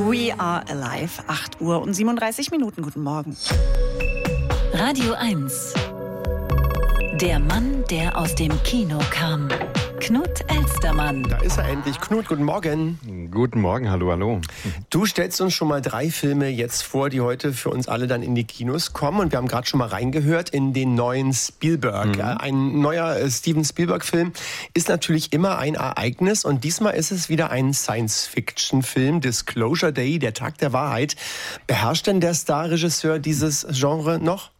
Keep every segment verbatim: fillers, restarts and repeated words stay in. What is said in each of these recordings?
We Are Alive, acht Uhr und siebenunddreißig Minuten. Guten Morgen. Radio eins. Der Mann, der aus dem Kino kam. Knut Elstermann. Da ist er endlich. Knut, guten Morgen. Guten Morgen, hallo, hallo. Du stellst uns schon mal drei Filme jetzt vor, die heute für uns alle dann in die Kinos kommen. Und wir haben gerade schon mal reingehört in den neuen Spielberg. Mhm. Ein neuer äh, Steven Spielberg-Film ist natürlich immer ein Ereignis. Und diesmal ist es wieder ein Science-Fiction-Film. Disclosure Day, der Tag der Wahrheit. Beherrscht denn der Star-Regisseur dieses Genre noch?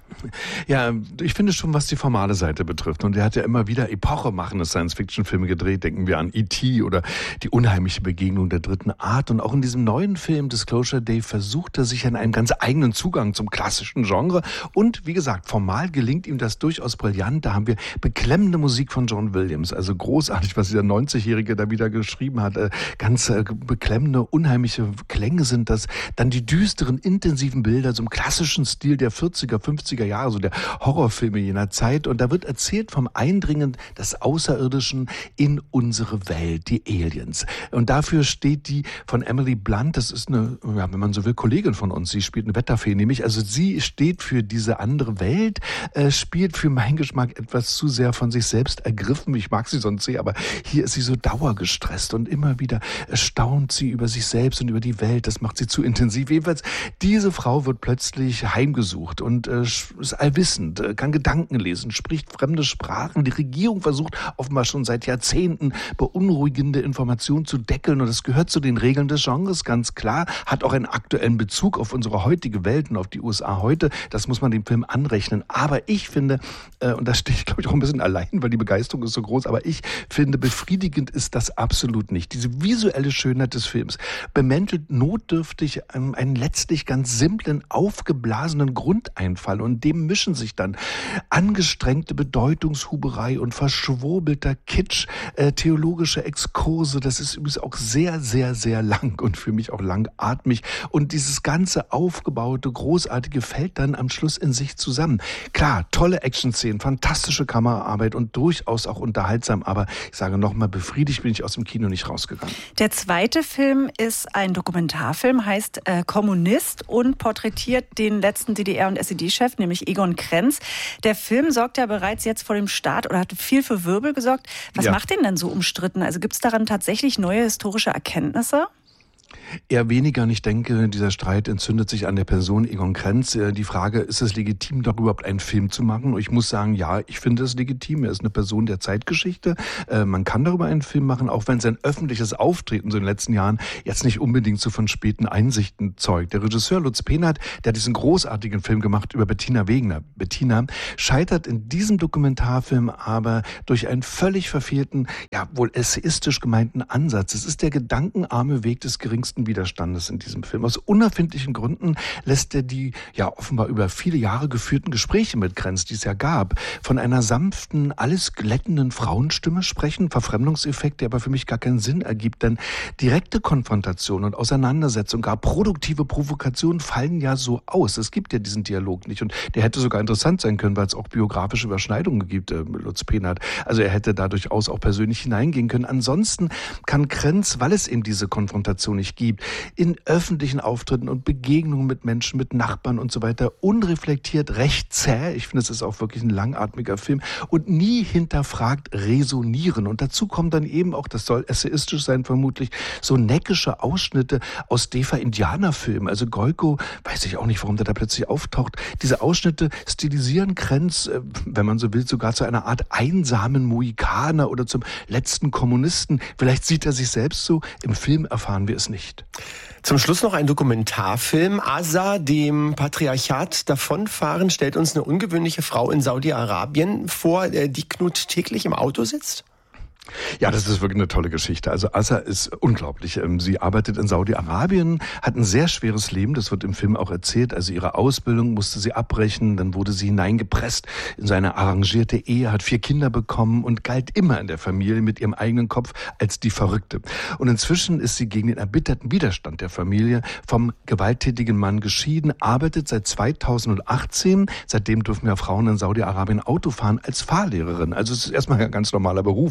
Ja, ich finde schon, was die formale Seite betrifft. Und er hat ja immer wieder epochemachende Science-Fiction-Filme gedreht. Denken wir an E T oder die unheimliche Begegnung der dritten Art. Und auch in diesem neuen Film Disclosure Day versucht er sich an einen ganz eigenen Zugang zum klassischen Genre. Und wie gesagt, formal gelingt ihm das durchaus brillant. Da haben wir beklemmende Musik von John Williams. Also großartig, was dieser neunzigjährige da wieder geschrieben hat. Ganz beklemmende, unheimliche Klänge sind das. Dann die düsteren, intensiven Bilder, so im klassischen Stil der vierziger, fünfziger Jahre, so der Horrorfilme jener Zeit. Und da wird erzählt vom Eindringen des Außerirdischen in unsere Welt, die Aliens. Und dafür steht die von Emily Blunt, das ist eine, ja, wenn man so will, Kollegin von uns. Sie spielt eine Wetterfee, nämlich, also sie steht für diese andere Welt, äh, spielt für meinen Geschmack etwas zu sehr von sich selbst ergriffen. Ich mag sie sonst sehr, aber hier ist sie so dauergestresst und immer wieder staunt sie über sich selbst und über die Welt. Das macht sie zu intensiv. Jedenfalls, diese Frau wird plötzlich heimgesucht und äh, ist allwissend, kann Gedanken lesen, spricht fremde Sprachen. Die Regierung versucht offenbar schon seit Jahrzehnten beunruhigende Informationen zu deckeln und das gehört zu den Regeln des Genres, ganz klar, hat auch einen aktuellen Bezug auf unsere heutige Welt und auf die U S A heute. Das muss man dem Film anrechnen. Aber ich finde, äh, und da stehe ich glaube ich auch ein bisschen allein, weil die Begeisterung ist so groß, aber ich finde, befriedigend ist das absolut nicht. Diese visuelle Schönheit des Films bemäntelt notdürftig ähm, einen letztlich ganz simplen, aufgeblasenen Grundeinfall und dem mischen sich dann angestrengte Bedeutungshuberei und verschwurbelter Kitsch, äh, theologische Exkurse. Das ist übrigens auch sehr, sehr, sehr lang und für mich auch langatmig. Und dieses ganze aufgebaute, großartige fällt dann am Schluss in sich zusammen. Klar, tolle Action-Szenen, fantastische Kameraarbeit und durchaus auch unterhaltsam. Aber ich sage nochmal, befriedigt bin ich aus dem Kino nicht rausgegangen. Der zweite Film ist ein Dokumentarfilm, heißt äh, Kommunist und porträtiert den letzten D D R- und S E D-Chef, nämlich Egon Krenz. Der Film sorgt ja bereits jetzt vor dem Start oder hat viel für Wirbel gesorgt. Was ja. macht den denn so umstritten? Also gibt es daran tatsächlich neue historische Erkenntnisse? Eher weniger, und ich denke, dieser Streit entzündet sich an der Person Egon Krenz. Die Frage, ist es legitim, darüber überhaupt einen Film zu machen? Und ich muss sagen, ja, ich finde es legitim. Er ist eine Person der Zeitgeschichte. Man kann darüber einen Film machen, auch wenn sein öffentliches Auftreten so in den letzten Jahren jetzt nicht unbedingt so von späten Einsichten zeugt. Der Regisseur Lutz Pehnert, der hat diesen großartigen Film gemacht über Bettina Wegner. Bettina scheitert in diesem Dokumentarfilm aber durch einen völlig verfehlten, ja wohl essayistisch gemeinten Ansatz. Es ist der gedankenarme Weg des geringsten Widerstandes in diesem Film. Aus unerfindlichen Gründen lässt er die ja offenbar über viele Jahre geführten Gespräche mit Krenz, die es ja gab, von einer sanften, alles glättenden Frauenstimme sprechen. Verfremdungseffekt, der aber für mich gar keinen Sinn ergibt, denn direkte Konfrontation und Auseinandersetzung, gar produktive Provokationen fallen ja so aus. Es gibt ja diesen Dialog nicht und der hätte sogar interessant sein können, weil es auch biografische Überschneidungen gibt, äh, Lutz Pehnert. Also er hätte da durchaus auch persönlich hineingehen können. Ansonsten kann Krenz, weil es eben diese Konfrontation nicht gibt, in öffentlichen Auftritten und Begegnungen mit Menschen, mit Nachbarn und so weiter, unreflektiert, recht zäh, ich finde, es ist auch wirklich ein langatmiger Film, und nie hinterfragt resonieren. Und dazu kommen dann eben auch, das soll essayistisch sein vermutlich, so neckische Ausschnitte aus D E F A-Indianerfilmen. Also Goiko, weiß ich auch nicht, warum der da plötzlich auftaucht. Diese Ausschnitte stilisieren Krenz, wenn man so will, sogar zu einer Art einsamen Mohikaner oder zum letzten Kommunisten. Vielleicht sieht er sich selbst so, im Film erfahren wir es nicht. Zum Schluss noch ein Dokumentarfilm. Asa, dem Patriarchat davonfahren, stellt uns eine ungewöhnliche Frau in Saudi-Arabien vor, die Knut täglich im Auto sitzt. Ja, das ist wirklich eine tolle Geschichte. Also Asa ist unglaublich. Sie arbeitet in Saudi-Arabien, hat ein sehr schweres Leben, das wird im Film auch erzählt. Also ihre Ausbildung musste sie abbrechen, dann wurde sie hineingepresst in so eine arrangierte Ehe, hat vier Kinder bekommen und galt immer in der Familie mit ihrem eigenen Kopf als die Verrückte. Und inzwischen ist sie gegen den erbitterten Widerstand der Familie vom gewalttätigen Mann geschieden, arbeitet seit zweitausendachtzehn, seitdem dürfen ja Frauen in Saudi-Arabien Auto fahren, als Fahrlehrerin. Also es ist erstmal ein ganz normaler Beruf, aber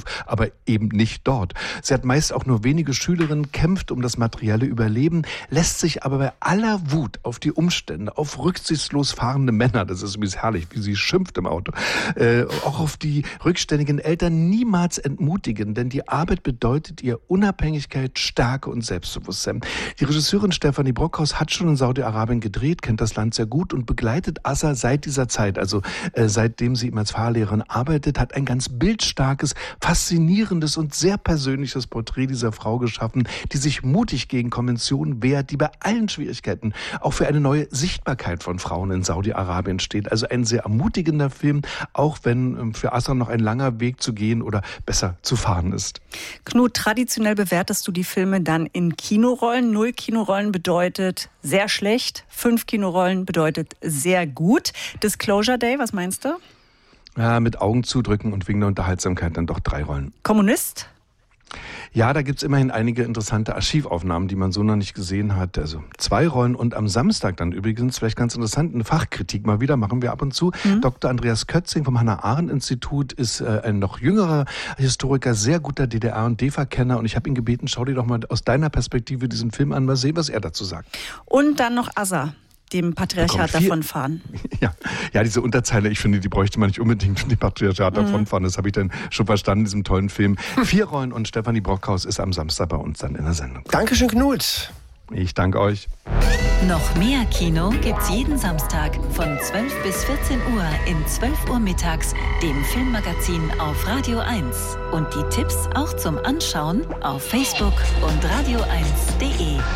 aber eben nicht dort. Sie hat meist auch nur wenige Schülerinnen, kämpft um das materielle Überleben, lässt sich aber bei aller Wut auf die Umstände, auf rücksichtslos fahrende Männer, das ist übrigens herrlich, wie sie schimpft im Auto, äh, auch auf die rückständigen Eltern niemals entmutigen, denn die Arbeit bedeutet ihr Unabhängigkeit, Stärke und Selbstbewusstsein. Die Regisseurin Stefanie Brockhaus hat schon in Saudi-Arabien gedreht, kennt das Land sehr gut und begleitet Assa seit dieser Zeit, also äh, seitdem sie ihm als Fahrlehrerin arbeitet, hat ein ganz bildstarkes, faszinierendes und sehr persönliches Porträt dieser Frau geschaffen, die sich mutig gegen Konventionen wehrt, die bei allen Schwierigkeiten auch für eine neue Sichtbarkeit von Frauen in Saudi-Arabien steht. Also ein sehr ermutigender Film, auch wenn ähm, für Assa noch ein langer Weg zu gehen oder besser zu fahren ist. Knut, traditionell bewertest du die Filme dann in Kinorollen. Null Kinorollen bedeutet sehr schlecht, fünf Kinorollen bedeutet sehr gut. Disclosure Day, was meinst du? Ja, mit Augen zudrücken und wegen der Unterhaltsamkeit dann doch drei Rollen. Kommunist? Ja, da gibt's immerhin einige interessante Archivaufnahmen, die man so noch nicht gesehen hat. Also zwei Rollen und am Samstag dann übrigens, vielleicht ganz interessant, eine Fachkritik mal wieder, machen wir ab und zu. Mhm. Doktor Andreas Kötzing vom Hannah-Arendt-Institut ist äh, ein noch jüngerer Historiker, sehr guter D D R- und D E F A-Kenner und ich habe ihn gebeten, schau dir doch mal aus deiner Perspektive diesen Film an, mal sehen, was er dazu sagt. Und dann noch Assa, dem Patriarchat davonfahren. Ja, ja, diese Unterzeile, ich finde, die bräuchte man nicht unbedingt von dem Patriarchat mhm. davonfahren. Das habe ich dann schon verstanden in diesem tollen Film. Vier Rollen und Stefanie Brockhaus ist am Samstag bei uns dann in der Sendung. Dankeschön, Knut. Ich danke euch. Noch mehr Kino gibt's jeden Samstag von zwölf bis vierzehn Uhr in zwölf Uhr mittags, dem Filmmagazin auf Radio eins. Und die Tipps auch zum Anschauen auf Facebook und radio eins punkt de.